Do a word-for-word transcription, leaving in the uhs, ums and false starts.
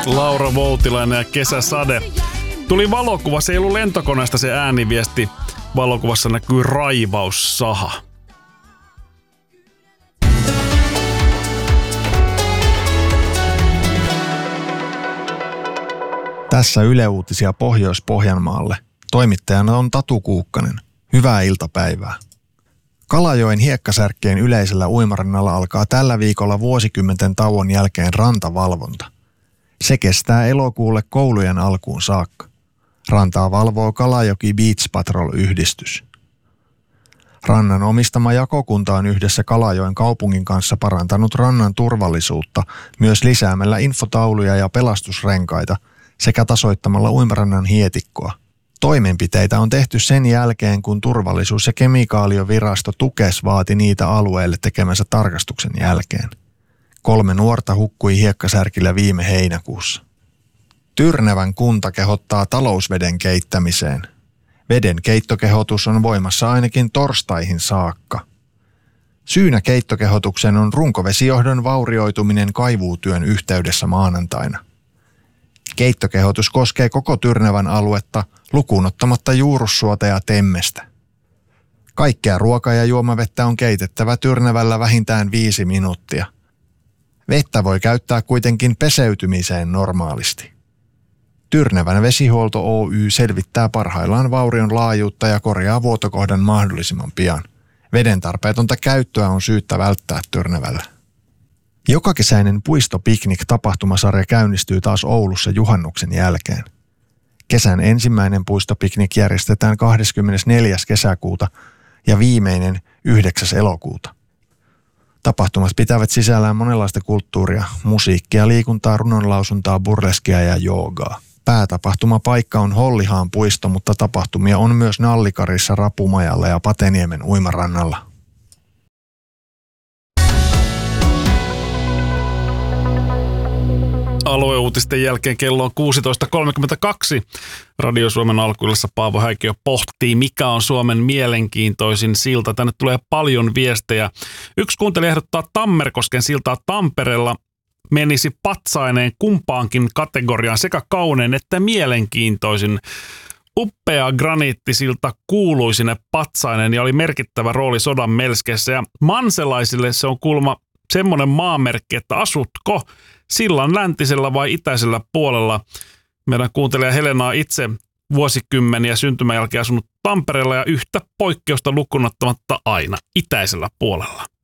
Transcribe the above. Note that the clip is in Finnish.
Laura Voutilainen ja Kesäsade. Tuli valokuva, se ei ollut lentokoneesta se ääniviesti. Valokuvassa näkyy raivaussaha. Tässä Yle Uutisia Pohjois-Pohjanmaalle. Toimittajana on Tatu Kuukkanen. Hyvää iltapäivää. Kalajoen hiekkasärkkien yleisellä uimarannalla alkaa tällä viikolla vuosikymmenten tauon jälkeen rantavalvonta. Se kestää elokuulle koulujen alkuun saakka. Rantaa valvoo Kalajoki Beach Patrol-yhdistys. Rannan omistama jakokunta on yhdessä Kalajoen kaupungin kanssa parantanut rannan turvallisuutta myös lisäämällä infotauluja ja pelastusrenkaita sekä tasoittamalla uimarannan hietikkoa. Toimenpiteitä on tehty sen jälkeen, kun turvallisuus- ja kemikaaliovirasto Tukes vaati niitä alueelle tekemänsä tarkastuksen jälkeen. Kolme nuorta hukkui hiekkasärkillä viime heinäkuussa. Tyrnävän kunta kehottaa talousveden keittämiseen. Veden keittokehotus on voimassa ainakin torstaihin saakka. Syynä keittokehotukseen on runkovesijohdon vaurioituminen kaivuutyön yhteydessä maanantaina. Keittokehotus koskee koko Tyrnävän aluetta lukuun ottamatta Juurussuota ja Temmestä. Kaikkea ruoka- ja juomavettä on keitettävä Tyrnävällä vähintään viisi minuuttia. Vettä voi käyttää kuitenkin peseytymiseen normaalisti. Tyrnävän vesihuolto Oy selvittää parhaillaan vaurion laajuutta ja korjaa vuotokohdan mahdollisimman pian. Veden tarpeetonta käyttöä on syyttä välttää Tyrnävällä. Jokakesäinen puistopiknik-tapahtumasarja käynnistyy taas Oulussa juhannuksen jälkeen. Kesän ensimmäinen puistopiknik järjestetään kahdeskymmenesneljäs kesäkuuta ja viimeinen yhdeksäs elokuuta. Tapahtumat pitävät sisällään monenlaista kulttuuria, musiikkia, liikuntaa, runonlausuntaa, burleskia ja joogaa. Päätapahtumapaikka on Hollihaan puisto, mutta tapahtumia on myös Nallikarissa, Rapumajalla ja Pateniemen uimarannalla. Alueuutisten jälkeen kello on kuusitoista kolmekymmentäkaksi. Radio Suomen alkuillassa Paavo Häikiö pohtii, mikä on Suomen mielenkiintoisin silta. Tänne tulee paljon viestejä. Yksi kuuntelija ehdottaa Tammerkosken siltaa Tampereella. Menisi patsaineen kumpaankin kategoriaan, sekä kaunein että mielenkiintoisin. Uppea graniittisilta kuuluisine patsainen ja oli merkittävä rooli sodan melskeissä. Ja manselaisille se on kuulemma semmoinen maamerkki, että asutko sillan läntisellä vai itäisellä puolella. Meidän kuuntelija Helena on itse vuosikymmeniä syntymän jälkeen asunut Tampereella ja yhtä poikkeusta lukunottamatta aina itäisellä puolella.